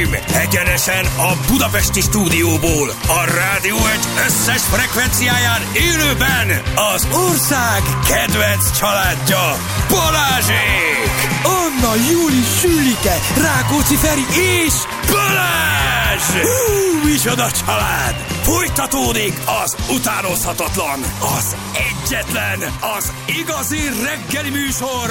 Uraim, egyenesen a budapesti stúdióból, a Rádió Egy összes frekvenciáján élőben az ország kedvenc családja, Balázsék! Anna, Júli, Sülike, Rákóczi Feri és Balázs! Micsoda család! Folytatódik az utánozhatatlan, az egyetlen, az igazi reggeli műsor,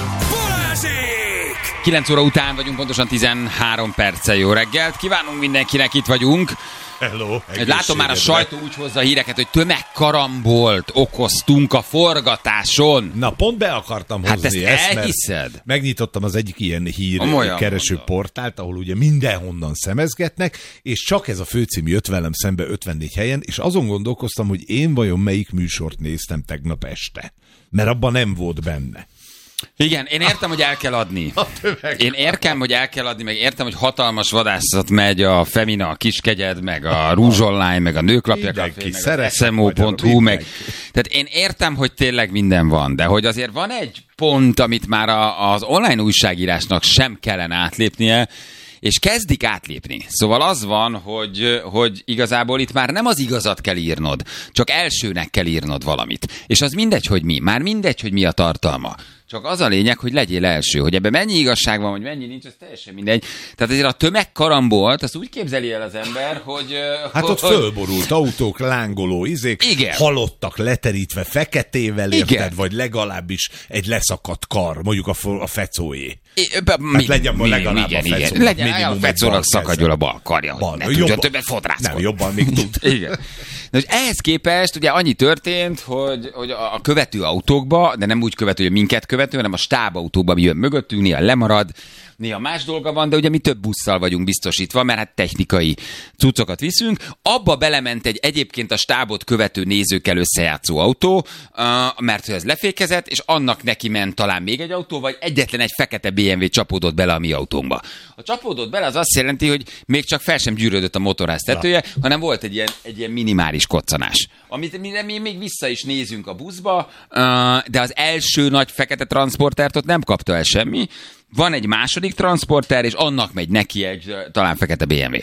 Balázsék! 9 óra után vagyunk, pontosan 13 perccel. Jó reggelt kívánunk mindenkinek, itt vagyunk. Hello, látom, már a sajtó úgy hozza a híreket, hogy tömegkarambolt okoztunk a forgatáson. Na, pont be akartam hozni ezt elhiszed? Megnyitottam az egyik ilyen hírkereső portált, ahol ugye mindenhonnan szemezgetnek, és csak ez a főcím jött velem szembe 54 helyen, és azon gondolkoztam, hogy én vajon melyik műsort néztem tegnap este. Mert abban nem volt benne. Igen, én értem, hogy el kell adni. Én értem, hogy el kell adni, meg értem, hogy hatalmas vadászat megy a Femina, a Kiskegyed, meg a Rúzs Online, meg a Nőklapja Café, meg a SMO.hu, meg... Tehát én értem, hogy tényleg minden van, de hogy azért van egy pont, amit már az online újságírásnak sem kellene átlépnie, és kezdik átlépni. Szóval az van, hogy igazából itt már nem az igazat kell írnod, csak elsőnek kell írnod valamit. És az mindegy, hogy mi. Már mindegy, hogy mi a tartalma. Csak az a lényeg, hogy legyél első. Hogy ebben mennyi igazság van, vagy mennyi nincs, az teljesen mindegy. Tehát azért a tömegkarambolt, azt úgy képzeli el az ember, hogy... ott fölborult autók, lángoló izék, igen. Halottak leterítve feketével, érted, vagy legalábbis egy leszakadt kar, mondjuk a fecóé. Hát legyen legalább a fecó. Legyen a fecónak szakadjon a bal karja. Ne tudjon többet fodrászkodni. Nem, jobban még tud. Igen. De ehhez képest ugye annyi történt, hogy a követő autókba, de nem úgy követő, hogy minket követő, hanem a stábautókba, ami jön mögöttünk, néha lemarad, néha más dolga van, de ugye mi több busszal vagyunk biztosítva, mert hát technikai cuccokat viszünk. Abba belement egy egyébként a stábot követő nézőkkel összejátszó autó, mert ez lefékezett, és annak neki ment talán még egy autó, vagy egyetlen egy fekete BMW csapódott bele a mi autónkba. A csapódott bele az azt jelenti, hogy még csak fel sem gyűrődött a motorház tetője, hanem volt egy ilyen minimális koccanás. Amit mi még vissza is nézünk a buszba, de az első nagy fekete transportert ott nem kapta el semmi. Van egy második transporter, és annak megy neki egy talán fekete BMW.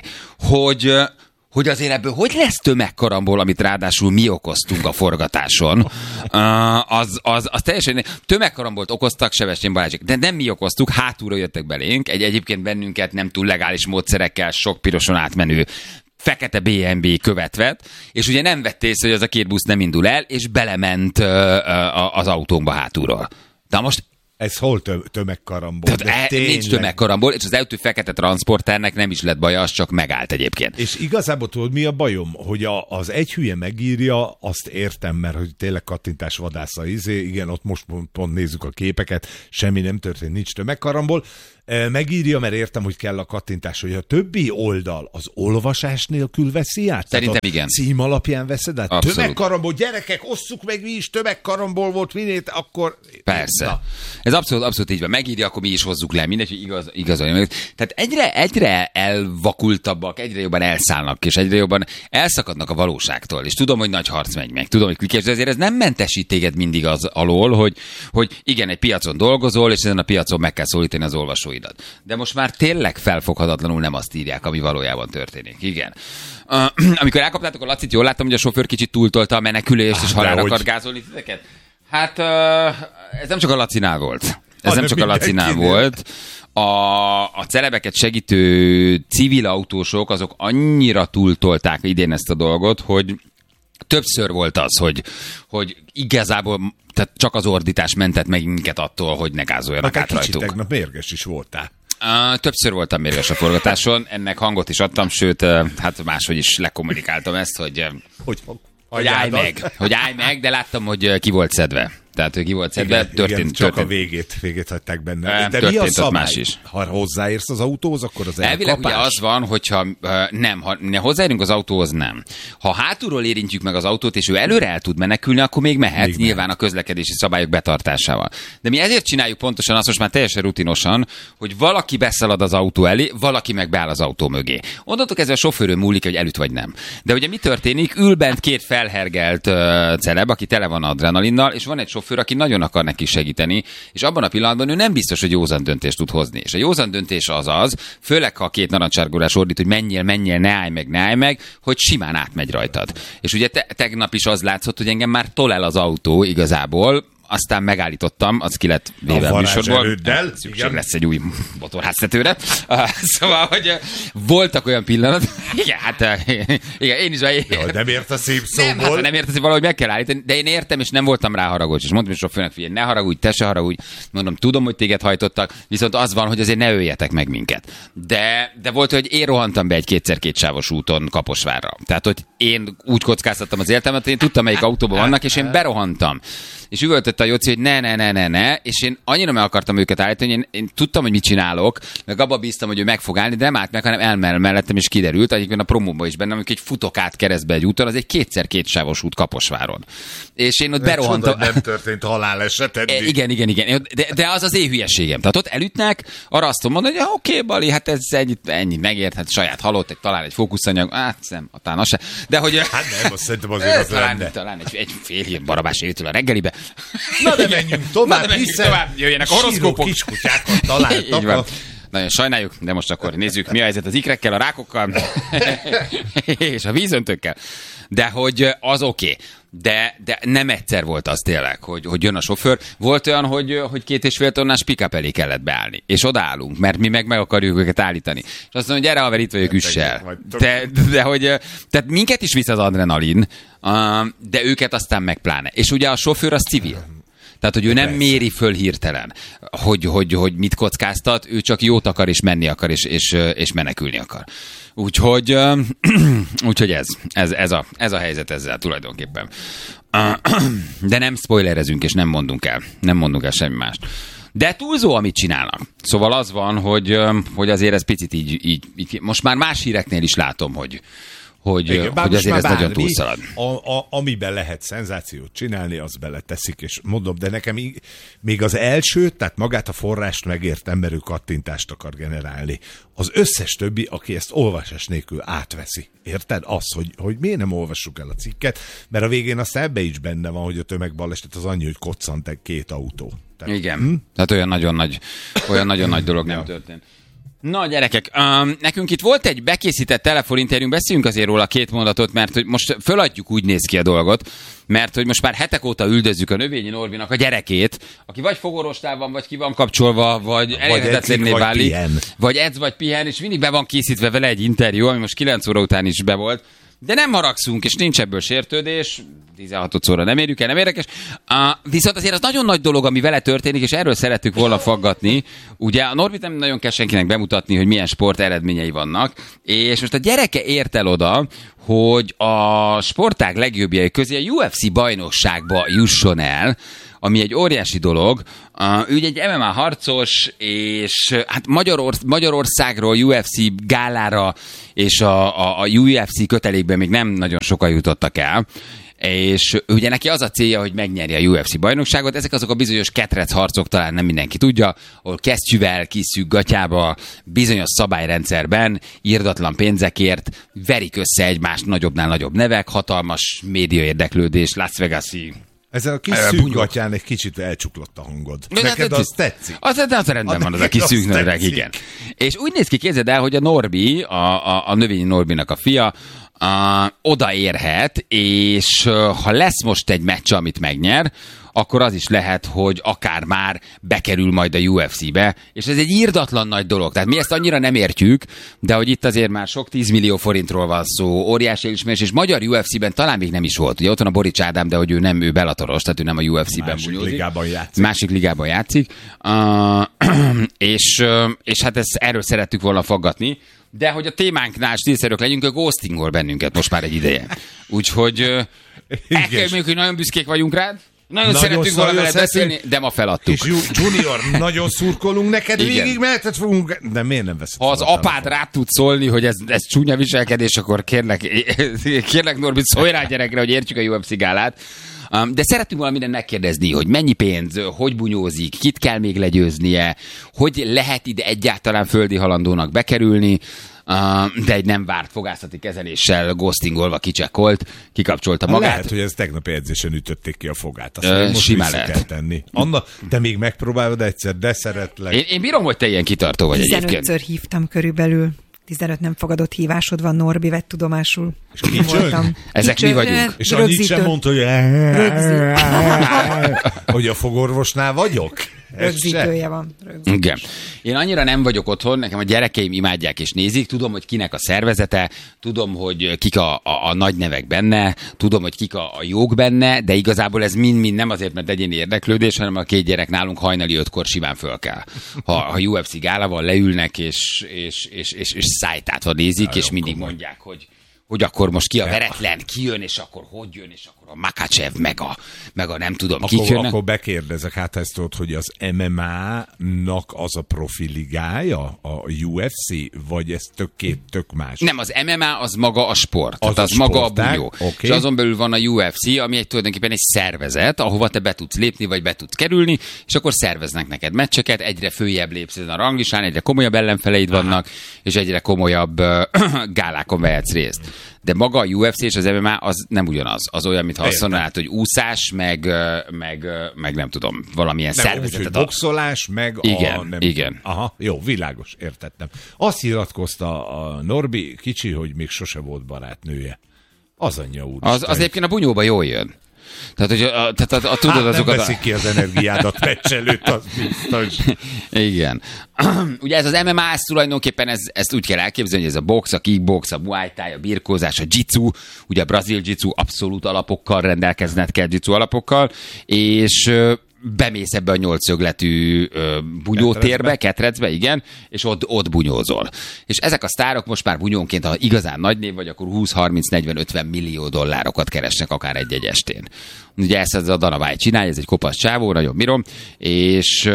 Hogy azért ebből hogy lesz tömegkarambol, amit ráadásul mi okoztunk a forgatáson, az teljesen... Tömegkarambolt okoztak Sebestyén Balázsék, de nem mi okoztuk, hátulról jöttek belénk, egy egyébként bennünket nem túl legális módszerekkel sok piroson átmenő fekete BMW követvet, és ugye nem vett észre, hogy az a két busz nem indul el, és belement az autónkba hátulról. De most ez hol tömegkarambol? Nincs tömegkarambol, és az eltű fekete transporternek nem is lett baja, az csak megállt egyébként. És igazából tudod, mi a bajom? Hogy az egy hülye megírja, azt értem, mert hogy tényleg kattintás vadásza igen, ott most pont nézzük a képeket, semmi nem történt, nincs tömegkarambol. Megírja, mert értem, hogy kell a kattintás, hogy a többi oldal az olvasás nélkül veszi át? Szerintem igen. Cím alapján veszed át? Tömegkarambol, gyerekek, osszuk meg mi is, tömegkarambol volt, minét, akkor... Persze. Na. Ez abszolút így van. Megírja, akkor mi is hozzuk le. Mindegy, hogy igazolja. Tehát egyre elvakultabbak, egyre jobban elszállnak, és egyre jobban elszakadnak a valóságtól. És tudom, hogy nagy harc megy meg. Tudom, hogy klikés, de azért ez nem mentesít téged mindig az alól, hogy igen, egy piacon dolgozol, és ezen a piacon meg kell szólítani az olvasóidat. De most már tényleg felfoghatatlanul nem azt írják, ami valójában történik. Igen. Amikor elkaptátok a Lacit, jól láttam, hogy a sofőr kicsit túltolta a menekülést, és halálra akart gázolni titeket? Hát ez nem csak a Lacinál volt. Volt. A celebeket segítő civil autósok, azok annyira túltolták idén ezt a dolgot, hogy többször volt az, hogy igazából tehát csak az ordítás mentett meg minket attól, hogy ne gázoljanak át rajtuk. Kicsit tegnap mérges is voltál. Többször voltam mérges a forgatáson, ennek hangot is adtam, sőt, hát máshogy is lekommunikáltam ezt, hogy állj meg, de láttam, hogy ki volt szedve. Tehát, hogy ki volt szedve, történt. Csak a végét hagyták benne. De mi a szabály? Is. Ha hozzáérsz az autóhoz, akkor az elkapás? Elvileg ugye az van, hogyha ha hozzáérünk az autóhoz, nem. Ha hátulról érintjük meg az autót, és ő előre el tud menekülni, akkor még mehet, nyilván a közlekedési szabályok betartásával. De mi ezért csináljuk pontosan azt most már teljesen rutinosan, hogy valaki beszalad az autó elé, valaki meg beáll az autó mögé. Onnantól kezdve a sofőrön múlik, hogy elüt vagy nem. De ugye mi történik? Ül bent két felhergelt celeb, aki tele van adrenalinnal, és van egy sofőr, sofőr, aki nagyon akar neki segíteni, és abban a pillanatban ő nem biztos, hogy józan döntést tud hozni. És a józan döntés az, főleg ha a két narancsárgórás ordít, hogy menjél, ne állj meg, hogy simán átmegy rajtad. És ugye tegnap is az látszott, hogy engem már tol el az autó igazából, aztán megállítottam, az ki lett véve a műsorból. Szükség lesz egy új motorháztetőre. Szóval, hogy voltak olyan pillanatok, igen, én is. Nem ért a szép szóból. Nem ért, hogy valahogy meg kell állítani, de én értem, és nem voltam rá haragos. És mondtam is a főnök, figyelj, ne haragudj, te se haragudj. Mondom, tudom, hogy téged hajtottak, viszont az van, hogy azért ne öljetek meg minket. De volt, hogy én rohantam be egy 2x2 sávos úton Kaposvárra. Tehát, hogy én úgy kockáztattam az életemet, én tudtam, melyik autóban vannak, és én berohantam. És üvöltötte a Jóci, hogy ne, és én annyira meg akartam őket állítani, hogy én tudtam, hogy mit csinálok, meg abba bíztam, hogy ő meg fog állni, de nem állt meg, hanem elmell mellettem, és kiderült, egyébként a promóban is bennem, hogy egy futok át keresztbe egy úton, az egy 2x2 sávos út Kaposváron. És én ott berohantam. Nem történt haláleset eddig. Igen. De az az én hülyeségem. Tehát ott elütnek, arra azt tudom mondani, hogy oké, Bali, hát ez ennyit megért, hát saját halott, talán egy fókuszanyag, talán az se. De hogy... Hát nem, azt szerintem azért az lenne. Talán egy fél hír barabás évtől a reggelibe. Na de menjünk tovább, hiszen jöjjenek a horoszkópok. Kiskutyákat találtak. Nagyon sajnáljuk, de most akkor nézzük, mi a helyzet az ikrekkel, a rákokkal, és a vízöntőkkel. De hogy az oké. De nem egyszer volt az tényleg, hogy jön a sofőr. Volt olyan, hogy 2,5 tonnás pick-up elé kellett beállni. És odaállunk, mert mi meg akarjuk őket állítani. És azt mondja, hogy gyere haver, itt vagyok, üss el. De hogy, tehát minket is visz az adrenalin, de őket aztán meg pláne. És ugye a sofőr az civil. Tehát, hogy ő nem méri föl hirtelen, hogy mit kockáztat, ő csak jót akar, és menni akar, és menekülni akar. Úgyhogy ez a helyzet ezzel tulajdonképpen. De nem spoilerezünk, és nem mondunk el semmi mást. De túlzó, amit csinálnak. Szóval az van, hogy azért ez picit így most már más híreknél is látom, hogy azért ez nagyon túlszalad. Amiben lehet szenzációt csinálni, az beleteszik, és mondom, de nekem még az első, tehát magát a forrást megértem, mert ő kattintást akar generálni. Az összes többi, aki ezt olvasás nélkül átveszi. Érted? Az, hogy miért nem olvassuk el a cikket, mert a végén aztán ebbe is benne van, hogy a tömegbaleset az annyi, hogy koccant egy 2 autó. Tehát, igen. Tehát olyan nagyon nagy dolog nem történt. Na gyerekek, nekünk itt volt egy bekészített telefoninterjúnk, beszéljünk azért róla 2 mondatot, mert hogy most föladjuk, úgy néz ki a dolgot, mert hogy most már hetek óta üldözzük a Növényi Norbinak a gyerekét, aki vagy fogorvosnál van, vagy ki van kapcsolva, vagy elérhetetlenné válik, vagy edz, vagy pihen, és mindig be van készítve vele egy interjú, ami most 9 óra után is be volt. De nem haragszunk, és nincs ebből sértődés, 16-szorra nem érjük el, nem érdekes. Viszont azért az nagyon nagy dolog, ami vele történik, és erről szerettük volna faggatni. Ugye a Norbit nem nagyon kell senkinek bemutatni, hogy milyen sport eredményei vannak, és most a gyereke ért el oda, hogy a sportág legjobbjai közé a UFC bajnokságba jusson el, ami egy óriási dolog. Ő egy MMA harcos, és hát Magyarországról UFC gálára és a UFC kötelékben még nem nagyon sokan jutottak el. És ugye neki az a célja, hogy megnyerje a UFC bajnokságot. Ezek azok a bizonyos ketrec harcok, talán nem mindenki tudja, ahol kesztyűvel, kiszűk gatyába, bizonyos szabályrendszerben, irdatlan pénzekért verik össze egymást nagyobbnál nagyobb nevek, hatalmas média érdeklődés, Las Vegas-i. Ezzel a kis szűk gatyán egy kicsit elcsuklott a hangod. Neked az tetszik? Az rendben van, az a kis szűk növeg, igen. És úgy néz ki, képzeld el, hogy a Norbi, a Növényi Norbinak a fia, odaérhet, és ha lesz most egy meccs, amit megnyer, akkor az is lehet, hogy akár már bekerül majd a UFC-be, és ez egy irdatlan nagy dolog. Tehát mi ezt annyira nem értjük, de hogy itt azért már sok 10 millió forintról van szó, óriási elismerés, és magyar UFC-ben talán még nem is volt. Ugye ott van a Borics Ádám, de hogy ő nem Bellatoros, tehát ő nem a UFC-ben bunyózik. Másik ligában játszik. És hát erről szerettük volna faggatni. De hogy a témánknál stílszerűek legyünk, a ghostingol bennünket most már egy ideje. Úgyhogy el kell mondjuk, hogy nagyon büszkék vagyunk rád. Nagyon szeretünk valameled beszélni, de ma feladtuk. És Junior, nagyon szurkolunk neked, végig meheted fogunk, de miért nem veszed? Ha az apád rá tud szólni, hogy ez csúnya viselkedés, akkor kérlek Norbi, szólj rá gyerekre, hogy értsük a UFC gálát. De szeretünk valamit megkérdezni, hogy mennyi pénz, hogy bunyózik, kit kell még legyőznie, hogy lehet ide egyáltalán földi halandónak bekerülni. de egy nem várt fogászati kezeléssel ghostingolva kicsekkolt, kikapcsolta magát. Lehet, hogy ez tegnapi edzésen ütötték ki a fogát. Azt most simán vissza lehet. kell tenni. Anna, te még megpróbálod egyszer, de szeretlek. Én bírom, hogy te ilyen kitartó vagy egyébként. 15-ször hívtam körülbelül. 15 nem fogadott hívásod van, Norbi, vett tudomásul. És kicsöng? Ezek mi vagyunk. És annyit sem mondta, hogy hogy a fogorvosnál vagyok? Rögzítője van. Igen. Én annyira nem vagyok otthon, nekem a gyerekeim imádják és nézik, tudom, hogy kinek a szervezete, tudom, hogy kik a nagy nevek benne, tudom, hogy kik a jók benne, de igazából ez mind nem azért, mert egyéni érdeklődés, hanem a 2 gyerek nálunk hajnali 5-kor simán föl kell. Ha UFC gálával leülnek és szájtátva nézik, és mindig mondják, hogy akkor most ki a veretlen, ki jön, és akkor hogy jön, és akkor a Makhachev, meg a nem tudom, kik jönnek. Akkor bekérdezek, hát ezt tudod, hogy az MMA-nak az a profiligája, a UFC, vagy ez tök más? Nem, az MMA az maga a sport. Az, Az maga a sportág, bunyó. okay. És azon belül van a UFC, ami tulajdonképpen egy szervezet, ahova te be tudsz lépni, vagy be tudsz kerülni, és akkor szerveznek neked meccseket, egyre följebb lépsz a ranglistán, egyre komolyabb ellenfeleid vannak, és egyre komolyabb gálákon vehetsz részt. De maga a UFC és az MMA az nem ugyanaz. Az olyan, mintha azt mondanád, hogy úszás, meg nem tudom, valamilyen nem, szervezetet. úgy, hogy boxolás, meg igen, a... Nem, igen. Aha, jó, világos, értettem. Azt nyilatkozta a Norbi kicsi, hogy még sose volt barátnője. Az anyja úr. Az egyébként a bunyóba jól jön. Tehát, hogy tudod hát azokat nem veszik ki az energiádat meccs előtt, az biztos. Igen. Ugye ez az MMA, ez tulajdonképpen ezt úgy kell elképzelni, hogy ez a box, a kickbox, a muay thai, a birkózás, a jitsu, ugye a brazil jitsu abszolút alapokkal rendelkezned kell, jitsu alapokkal, és bemész ebbe a 8 szögletű bunyótérbe, ketrecbe, igen, és ott bunyózol. És ezek a sztárok most már bunyónként, ha igazán nagy név vagy, akkor 20-30-40-50 millió dollárokat keresnek akár egy estén. Ugye ezt a Dana White csinálja, ez egy kopasz csávó, nagyon bírom, és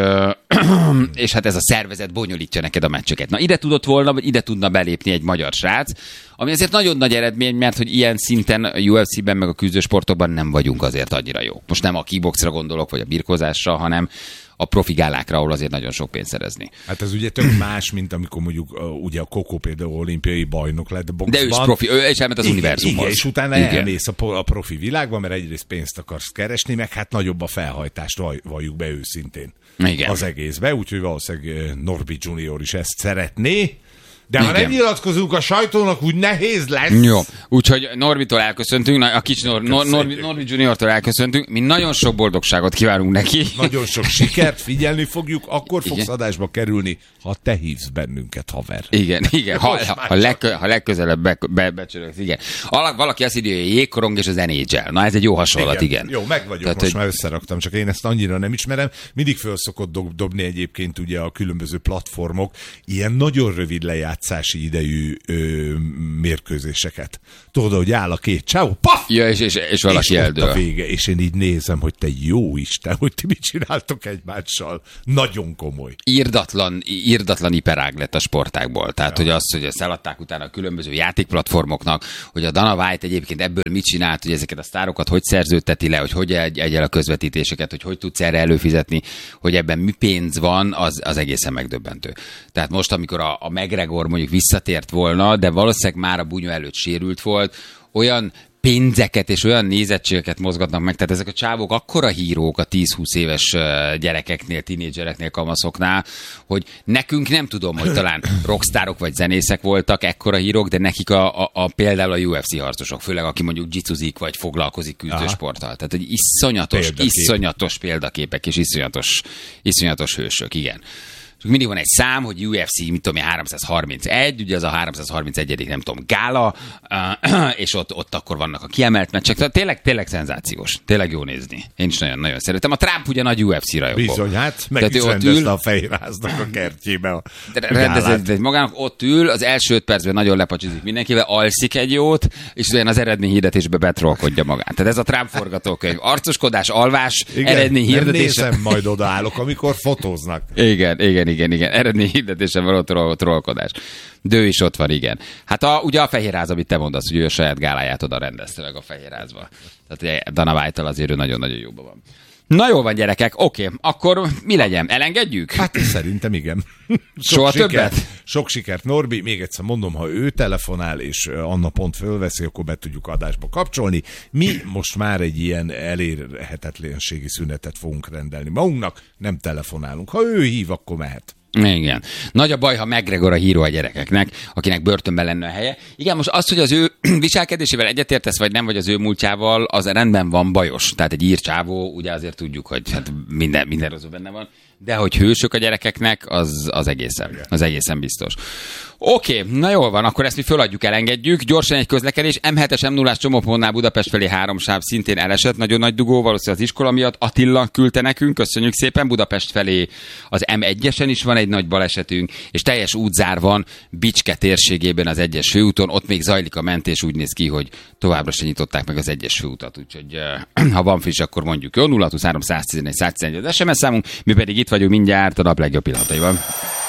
hát ez a szervezet bonyolítja neked a meccseket. Na ide tudott volna, vagy ide tudna belépni egy magyar srác, ami azért nagyon nagy eredmény, mert hogy ilyen szinten a UFC-ben meg a küzdősportokban nem vagyunk azért annyira jó. Most nem a kickboxra gondolok, vagy a birkózásra, hanem a profi gálákra, ahol azért nagyon sok pénzt szerezni. Hát ez ugye tök más, mint amikor mondjuk ugye a Kokó például olimpiai bajnok lett boxban. De ő is profi, ő is elment az univerzumhoz. Igen, és utána elmész a profi világba, mert egyrészt pénzt akarsz keresni, meg hát nagyobb a felhajtást, valljuk be őszintén. Igen. Az egészbe, úgyhogy valószínűleg Norbi Junior is ezt szeretné. De ha nem nyilatkozunk a sajtónak, úgy nehéz lesz. Jó, úgyhogy Norbitól elköszöntünk, a kicsi Norbi Juniortól elköszöntünk, mi nagyon sok boldogságot kívánunk neki. Nagyon sok sikert, figyelni fogjuk, akkor fogsz adásba kerülni, ha te hívsz bennünket, haver. Igen, ha legközelebb becsörögsz, igen. Valaki azt írja, hogy a jégkorong és az NHL. Na ez egy jó hasonlat, igen. Jó, meg vagyok, tehát, most már összeraktam, csak én ezt annyira nem ismerem. Mindig föl szokott dobni egyébként ugye a különböző platformok ilyen nagyon rövid lejátszási idejű mérkőzéseket. Tudod, hogy áll a 2 csávó, paf! Ja, és valaki eldől. A vége, és én így nézem, hogy te jó Isten, hogy ti mit csináltok egymással. Nagyon komoly. Irdatlan iperág lett a sportágból. Tehát, hogy azt, hogy ezt eladták utána a különböző játékplatformoknak, hogy a Dana White egyébként ebből mit csinált, hogy ezeket a sztárokat hogy szerződteti le, hogy egyel a közvetítéseket, hogy tudsz erre előfizetni, hogy ebben mi pénz van, az egészen megdöbbentő. Tehát most, amikor a McGregor mondjuk visszatért volna, de valószínűleg már a bunyó előtt sérült volt, olyan pénzeket és olyan nézettségeket mozgatnak meg, tehát ezek a csávók akkora hírók a 10-20 éves gyerekeknél, tínédzsereknél, kamaszoknál, hogy nekünk nem tudom, hogy talán rockstárok vagy zenészek voltak ekkora hírók, de nekik például a UFC harcosok, főleg aki mondjuk jitsuzik vagy foglalkozik küzdősporttal. Tehát egy iszonyatos példaképek és iszonyatos hősök, igen. Csak mindig van egy szám, hogy UFC, mit tudom én, 331, ugye az a 331. nem tudom, gála, és ott akkor vannak a kiemelt meccsek. Tehát tényleg szenzációs. Tényleg jó nézni. Én is nagyon-nagyon szeretem. A Trump ugye nagy UFC rajongó. Bizony, hát meg is rendezte a Fehérháznak a kertjébe. Rendezett magának, ott ül, az első 5 percben nagyon lepacsizik mindenkivel, alszik egy jót, és olyan az eredményhirdetésbe betrolkodja magát. Tehát ez a Trump forgatókönyv. Arcoskodás, alvás, eredményhirdetés. Nem nézem, majd odaállok, amikor fotóznak. Igen. Eredményhirdetésen való trollkodás. De ő is ott van, igen. Hát ugye a Fehérház, amit te mondasz, hogy ő a saját gáláját oda rendezte meg a Fehérházba. Tehát ugye Dana White-tal azért ő nagyon-nagyon jóban van. Na jó van, gyerekek, oké, akkor mi legyen? Elengedjük? Hát szerintem igen. Soha többet? Sok sikert, Norbi. Még egyszer mondom, ha ő telefonál, és Anna pont fölveszi, akkor be tudjuk adásba kapcsolni. Mi most már egy ilyen elérhetetlenségi szünetet fogunk rendelni magunknak, nem telefonálunk. Ha ő hív, akkor mehet. Igen. Nagy a baj, ha McGregor a híró a gyerekeknek, akinek börtönben lenne a helye. Igen, most az, hogy az ő viselkedésével egyetértesz, vagy nem, vagy az ő múltjával, az rendben van, bajos. Tehát egy írcsávó, ugye azért tudjuk, hogy hát minden rosszul benne van. De hogy hősök a gyerekeknek, az egészen biztos. Oké, na jól van, akkor ezt mi föladjuk, elengedjük. Gyorsan egy közlekedés. M7-es M0-ás csomópontnál Budapest felé 3 sáv szintén elesett. Nagyon nagy dugó, valószínűleg az iskola miatt. Attila küldte nekünk, köszönjük szépen. Budapest felé az M1-esen is van egy nagy balesetünk, és teljes útzár van Bicske térségében az 1-es főúton. Ott még zajlik a mentés, úgy néz ki, hogy továbbra se nyitották meg az 1-es főutat. Úgyhogy ha van friss, akkor mondjuk jó. 023 111 111 az SMS számunk, mi pedig itt vagyunk mindjárt a nap legjobb pillanataiban.